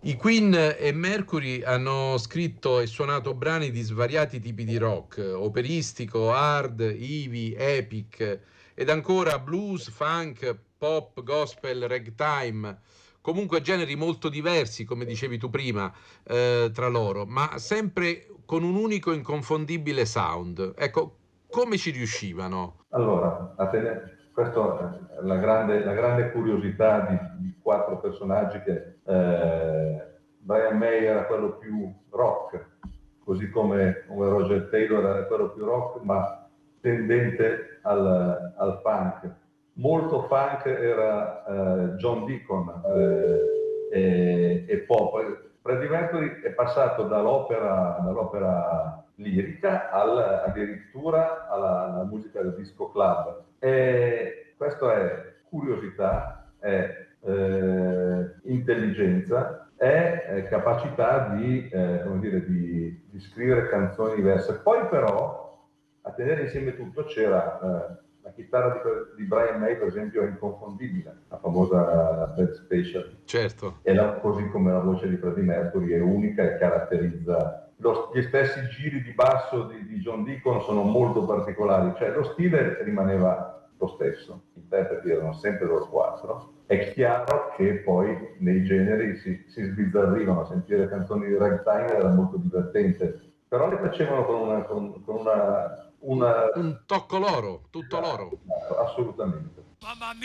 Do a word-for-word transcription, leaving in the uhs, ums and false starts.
I Queen e Mercury hanno scritto e suonato brani di svariati tipi di rock, operistico, hard, heavy, epic, ed ancora blues, funk, pop, gospel, ragtime, comunque generi molto diversi, come dicevi tu prima, eh, tra loro, ma sempre con un unico inconfondibile sound. Ecco, come ci riuscivano? Allora, a tenere, questa è la grande, la grande curiosità di, di quattro personaggi che eh, Brian May era quello più rock, così come, come Roger Taylor era quello più rock, ma tendente al, al funk. Molto funk era eh, John Deacon eh, e, e pop. Freddie Mercury è passato dall'opera, dall'opera lirica al, addirittura alla, alla musica del disco club. E questo è curiosità, è eh, intelligenza, è eh, capacità di, eh, come dire, di, di scrivere canzoni diverse. Poi però a tenere insieme tutto c'era eh, la chitarra di, di Brian May, per esempio, è inconfondibile, la famosa Bad Special. Certo. E la, così come la voce di Freddie Mercury è unica e caratterizza lo, gli stessi giri di basso di, di John Deacon sono molto particolari, cioè lo stile rimaneva lo stesso, gli interpreti erano sempre loro quattro. È chiaro che poi nei generi si, si sbizzarrivano, sentire canzoni di ragtime era molto divertente, però le facevano con una, con, con una, una... Un tocco loro, tutto loro. Assolutamente. Mamma mia!